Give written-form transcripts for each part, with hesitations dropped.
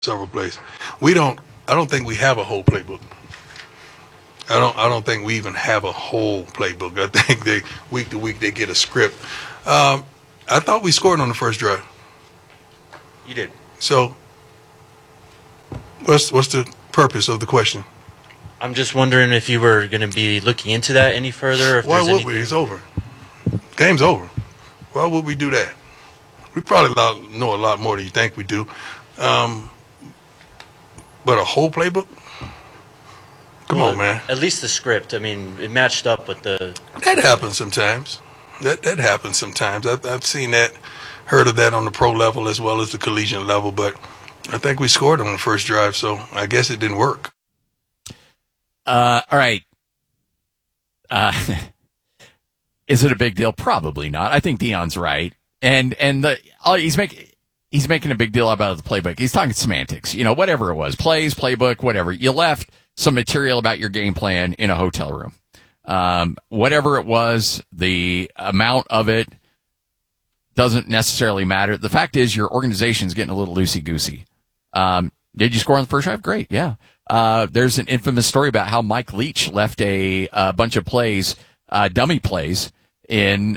several plays. We don't. I don't think we have a whole playbook. I don't think we even have a whole playbook. I think they week to week they get a script. I thought we scored on the first drive. You did. So what's the purpose of the question? I'm just wondering if you were going to be looking into that any further. Or if Why there's would anything... we? It's over. Game's over. Why would we do that? We probably know a lot more than you think we do. But a whole playbook? Come on, man. At least the script. I mean, it matched up with the. That happens sometimes. That happens sometimes. I've seen that, heard of that on the pro level as well as the collegiate level. But I think we scored on the first drive, so I guess it didn't work. All right. Is it a big deal? Probably not. I think Deion's right, and he's making a big deal about the playbook. He's talking semantics, whatever it was, plays, playbook, whatever. You left some material about your game plan in a hotel room. Whatever it was, the amount of it doesn't necessarily matter. The fact is your organization's getting a little loosey-goosey. Did you score on the first drive? Great, yeah. There's an infamous story about how Mike Leach left a bunch of plays, dummy plays, and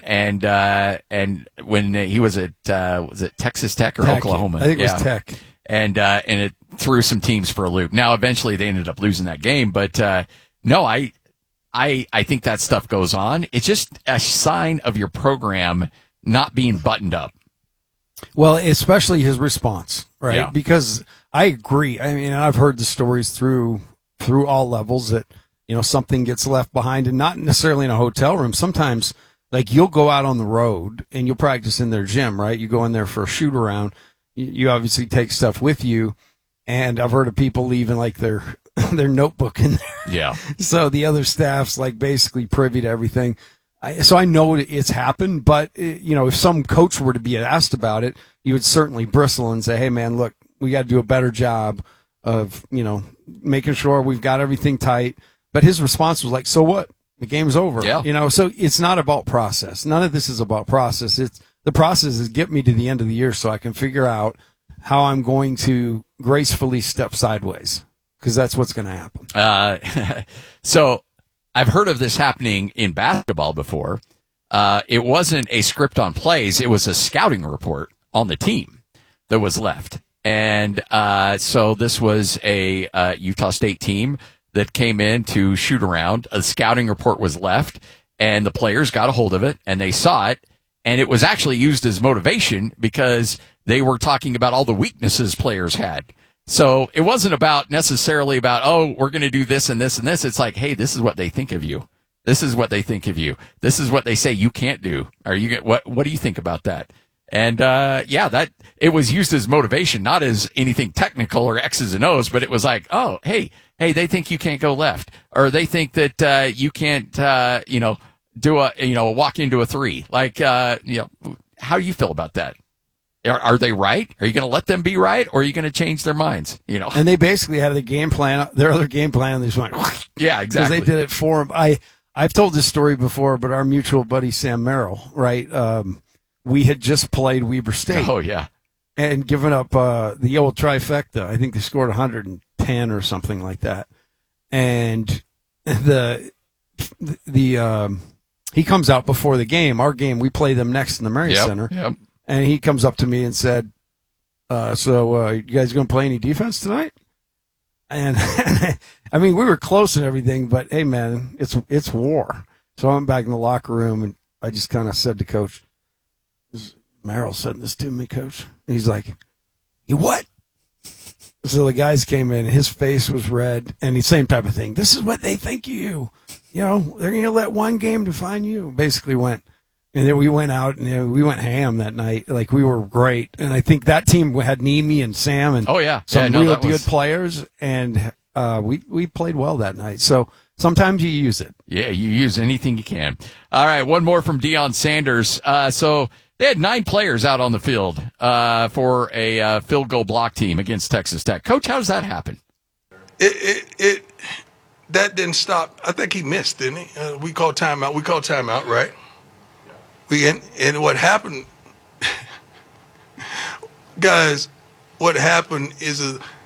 when he was at was it Texas Tech or Oklahoma? I think it was Tech. And it threw some teams for a loop. Now, eventually, they ended up losing that game. But no, I think that stuff goes on. It's just a sign of your program not being buttoned up. Well, especially his response, right? Yeah. Because I agree. I mean, I've heard the stories through all levels that something gets left behind, and not necessarily in a hotel room. Sometimes, like, you'll go out on the road and you'll practice in their gym, right? You go in there for a shoot around. You obviously take stuff with you, and I've heard of people leaving like their notebook in there. Yeah. So the other staff's like basically privy to everything. So I know it's happened, but if some coach were to be asked about it, you would certainly bristle and say, "Hey, man, look, we got to do a better job of making sure we've got everything tight." But his response was like, "So what? The game's over." Yeah. So it's not about process. None of this is about process. The process is get me to the end of the year so I can figure out how I'm going to gracefully step sideways, because that's what's going to happen. So I've heard of this happening in basketball before. It wasn't a script on plays. It was a scouting report on the team that was left. And so this was a Utah State team that came in to shoot around. A scouting report was left, and the players got a hold of it, and they saw it. And it was actually used as motivation because they were talking about all the weaknesses players had. So it wasn't necessarily about, oh, we're going to do this and this and this. It's like, hey, this is what they think of you. This is what they think of you. This is what they say you can't do. What do you think about that? And, that it was used as motivation, not as anything technical or X's and O's, but it was like, oh, hey, they think you can't go left, or they think that, you can't, do a walk into a three. Like, how do you feel about that? Are they right? Are you going to let them be right, or are you going to change their minds? And they basically had their other game plan, and they just went, yeah, exactly. Because they did it for them. I've told this story before, but our mutual buddy Sam Merrill, right? We had just played Weber State. Oh yeah, and given up the old trifecta. I think they scored 110 or something like that. And he comes out before the game. Our game, we play them next in the Murray Center. Yep. And he comes up to me and said, so you guys going to play any defense tonight? And I mean, we were close and everything, but hey, man, it's war. So I went back in the locker room, and I just kind of said to Coach, Merrill said this to me, Coach. And he's like, you what? So the guys came in, his face was red, and the same type of thing. This is what they think of you. They're going to let one game define you. Basically went. And then we went out and we went ham that night. Like, we were great. And I think that team had Nemi and Sam and some real good players. And we played well that night. So sometimes you use it. Yeah, you use anything you can. All right, one more from Deion Sanders. So they had 9 players out on the field for a field goal block team against Texas Tech. Coach, how does that happen? That didn't stop. I think he missed, didn't he? We called timeout, right? And what happened, guys, what happened is